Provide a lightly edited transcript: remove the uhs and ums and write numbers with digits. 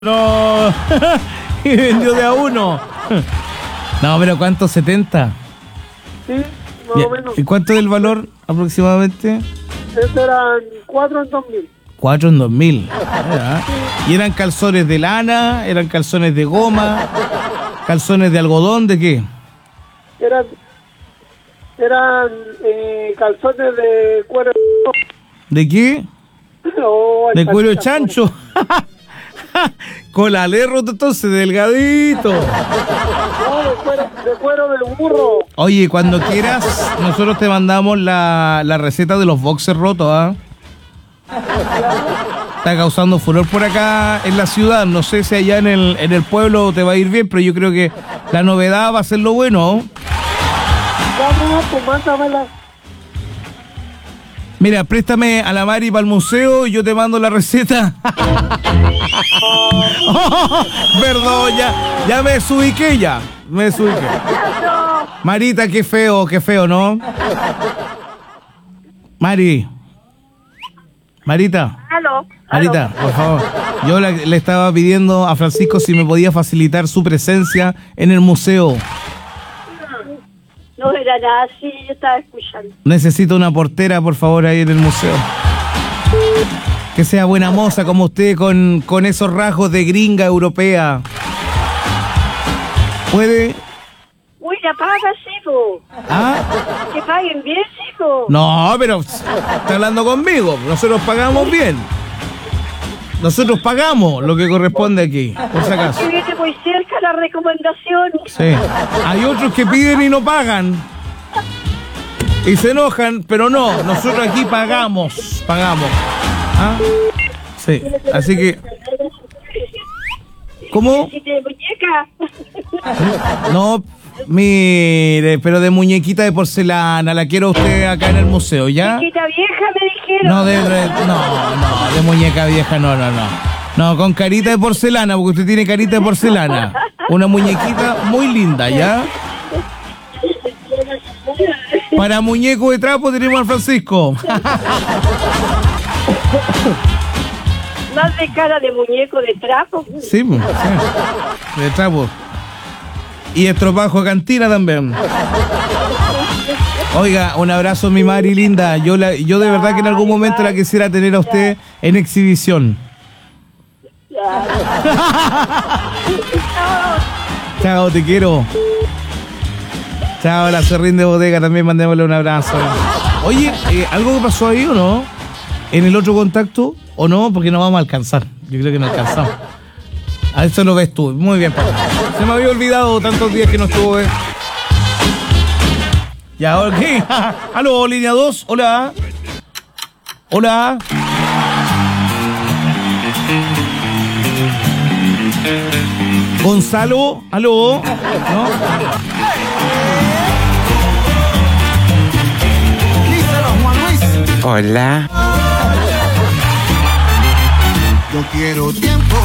No, y vendió de a uno. No, pero ¿cuánto? ¿70? Sí, más o menos. ¿Y cuánto es el valor aproximadamente? Eso eran 4 en 2000. 4 en 2000. ¿Verdad? ¿Y eran calzones de lana? ¿Eran calzones de goma? ¿Calzones de algodón? ¿De qué? Eran calzones de cuero. ¿De qué? Oh, De cuero chancho. Colalerro, entonces, delgadito. No, de cuero del burro. Oye, cuando quieras, nosotros te mandamos la receta de los boxers rotos, ¿ah? Está causando furor por acá en la ciudad. No sé si allá en el pueblo te va a ir bien, pero yo creo que la novedad va a ser lo bueno. Vamos, pues mándamela. Mira, préstame a la Mari para el museo y yo te mando la receta. Perdón, ya me desubiqué ya. Me desubiqué. Marita, qué feo, ¿no? Marita. Aló. Marita, por favor. Yo le estaba pidiendo a Francisco si me podía facilitar su presencia en el museo. No era nada así, yo estaba escuchando. Necesito una portera, por favor, ahí en el museo. Que sea buena moza como usted, con esos rasgos de gringa europea. ¿Puede? Uy, la paga, sí, po. ¿Ah? Que paguen bien, sí, po. No, pero está hablando conmigo. Nosotros pagamos bien. Nosotros pagamos lo que corresponde aquí, por si acaso. Que viene muy cerca la recomendación. Sí. Hay otros que piden y no pagan. Y se enojan, pero no. Nosotros aquí pagamos. ¿Ah? Sí. Así que... ¿Cómo? Si te muñeca. No, mire, pero de muñequita de porcelana. La quiero usted acá en el museo, ¿ya? Chiquita vieja, me dijeron. No, de muñeca vieja, no. No, con carita de porcelana, porque usted tiene carita de porcelana. Una muñequita muy linda, ¿ya? Para muñeco de trapo tenemos al Francisco. Más de cara de muñeco de trapo. Sí, de trapo. Y estropajo de cantina también. Oiga, un abrazo, mi Mari linda. Yo de verdad que en algún momento la quisiera tener a usted en exhibición. Chao, te quiero. Chao, la Serrín de Bodega, también mandémosle un abrazo. Oye, ¿algo que pasó ahí o no? ¿En el otro contacto o no? Porque no vamos a alcanzar. Yo creo que no alcanzamos. A eso lo ves tú. Muy bien, papá. Se me había olvidado tantos días que no estuve. Ya, ok. Aló, línea 2. Hola. Hola. Gonzalo. Aló. ¿No? Hola. Yo quiero tiempo.